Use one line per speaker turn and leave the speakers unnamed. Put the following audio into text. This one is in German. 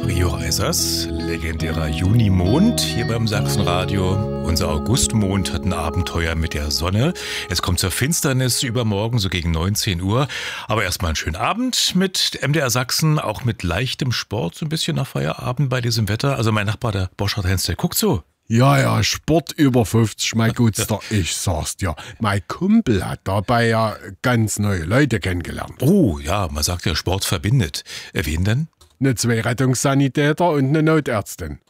Rio Reisers, legendärer Junimond hier beim Sachsenradio. Unser Augustmond hat ein Abenteuer mit der Sonne. Es kommt zur Finsternis übermorgen, so gegen 19 Uhr. Aber erstmal einen schönen Abend mit MDR Sachsen, auch mit leichtem Sport, so ein bisschen nach Feierabend bei diesem Wetter. Also mein Nachbar, der Boschart Hens, der guckt so.
Ja, Sport über 50, mein Gutster, ich sag's dir. Mein Kumpel hat dabei ja ganz neue Leute kennengelernt.
Oh, ja, man sagt ja, Sport verbindet. Wen denn?
Zwei Rettungssanitäter und eine Notärztin.